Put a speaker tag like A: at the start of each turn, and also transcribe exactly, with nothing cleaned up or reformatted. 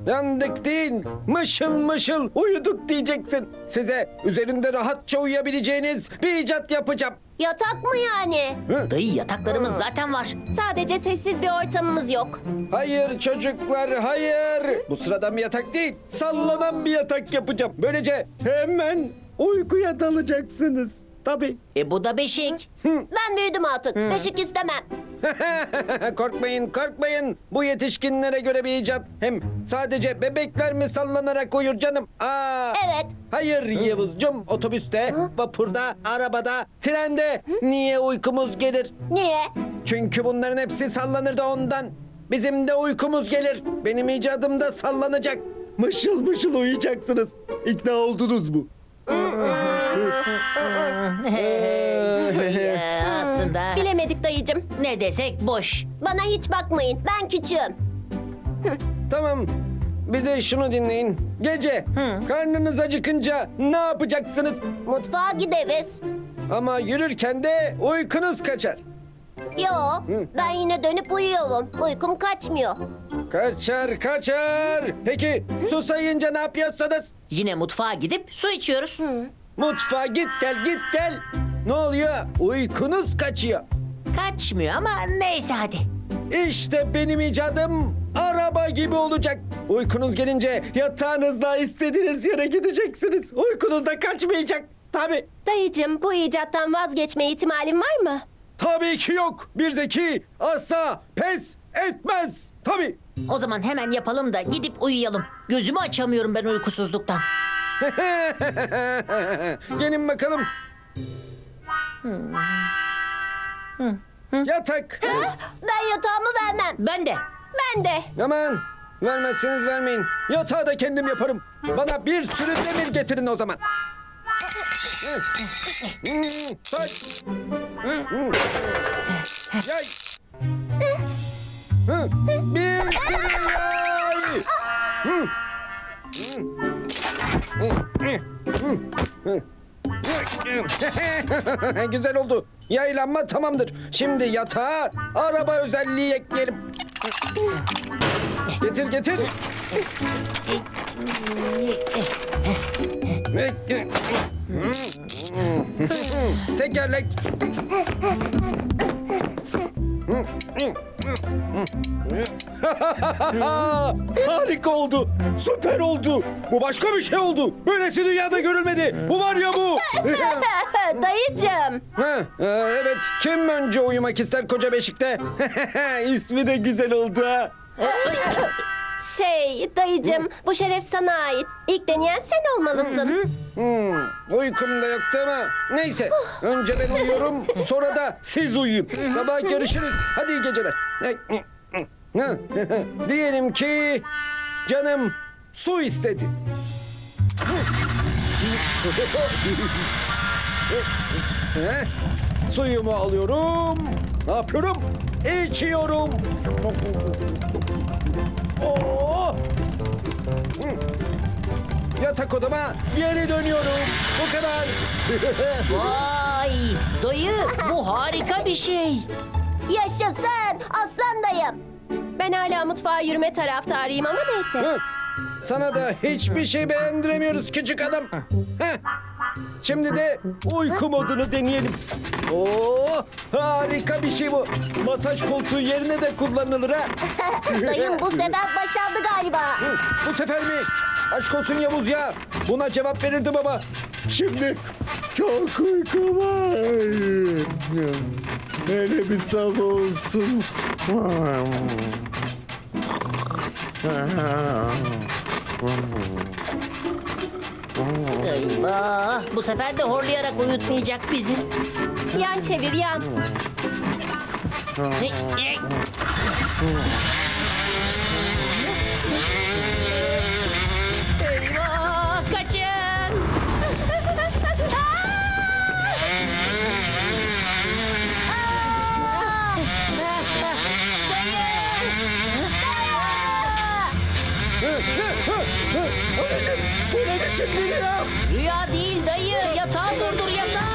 A: Yandık değil, mışıl mışıl uyuduk diyeceksin. Size üzerinde rahatça uyuyabileceğiniz bir icat yapacağım.
B: Yatak mı yani?
A: Hı?
C: Dayı yataklarımız zaten var.
B: Sadece sessiz bir ortamımız yok.
A: Hayır çocuklar, hayır. Bu sıradan bir yatak değil, sallanan bir yatak yapacağım. Böylece hemen uykuya dalacaksınız. Tabii.
C: E bu da beşik.
B: Ben büyüdüm artık. Beşik istemem.
A: Korkmayın, korkmayın. Bu yetişkinlere göre bir icat. Hem sadece bebekler mi sallanarak uyur canım? Aa,
B: Evet.
A: hayır Yavuzcum, otobüste, vapurda, arabada, trende. Niye uykumuz gelir?
B: Niye?
A: Çünkü bunların hepsi sallanır da ondan. Bizim de uykumuz gelir. Benim icadım da sallanacak. Mışıl mışıl uyuyacaksınız. İkna oldunuz mu?
C: Ee, aslında
B: Bilemedik dayıcım.
C: ne desek boş.
B: Bana hiç bakmayın. Ben küçüğüm.
A: Tamam. Bir de şunu dinleyin. Gece karnınız acıkınca ne yapacaksınız?
B: Mutfağa gideriz.
A: Ama yürürken de uykunuz kaçar.
B: Yo, ben yine dönüp uyuyorum. Uykum kaçmıyor.
A: Kaçar kaçar. Peki susayınca ne yapıyorsunuz?
C: Yine mutfağa gidip su içiyoruz.
A: Mutfağa git gel git gel. Ne oluyor? Uykunuz kaçıyor.
C: Kaçmıyor ama neyse hadi.
A: İşte benim icadım araba gibi olacak. Uykunuz gelince yatağınızda istediğiniz yere gideceksiniz. Uykunuz da kaçmayacak. Tabii.
B: Dayıcım, bu icattan vazgeçme ihtimalin var mı?
A: Tabii ki yok. Bir zeki asla pes etmez. Tabii.
C: O zaman hemen yapalım da gidip uyuyalım. Gözümü açamıyorum ben uykusuzluktan.
A: Gelin bakalım. Yatak.
B: Ben yatağımı vermem.
C: Ben de.
B: Ben de.
A: Aman vermezseniz vermeyin. Yatağı da kendim yaparım. Bana bir sürü demir getirin o zaman. Taş. Yay. Bir sürü yay. Güzel oldu. Yaylanma tamamdır. Şimdi yatağa araba özelliği ekleyelim. Getir getir. Tekerlek. Harika oldu. Süper oldu. Bu başka bir şey oldu. Böylesi dünyada görülmedi. Bu var ya bu.
B: Dayıcım.
A: Ha, e, evet. Kim önce uyumak ister koca beşikte? İsmi de güzel oldu ha.
B: Şey, dayıcım, bu şeref sana ait. İlk deneyen sen olmalısın.
A: Hmm, uykum da yoktu ama neyse. Önce ben uyuyorum, sonra da siz uyuyun. Sabah görüşürüz. Hadi iyi geceler. Ha, diyelim ki canım su istedi. Ha, suyumu alıyorum. Ne yapıyorum? İçiyorum. Oo! Yatak odama geri dönüyorum. Bu kadar.
C: Vay dayı bu harika bir şey.
B: Yaşasın, aslan dayım. Ben hala mutfağa yürüme taraftarıyım ama neyse.
A: Hı, sana da hiçbir şey beğendiremiyoruz küçük adam. Heh. Şimdi de uyku modunu deneyelim. Oo, harika bir şey bu. Masaj koltuğu yerine de kullanılır ha.
B: Dayım bu sefer başardı galiba.
A: Hı, bu sefer mi? Aşk olsun Yavuz ya. Buna cevap verirdim ama. Şimdi çok uyku var. Hele bir sabah olsun.
C: Eyvah bu sefer de horlayarak uyutmayacak bizi.
B: Yan çevir yan.
C: Hey, hey. Eyvah kaçın.
A: Anneciğim, bu ne biçim bir ya?
C: Rüya değil dayı. Yatağı durdur yatağı.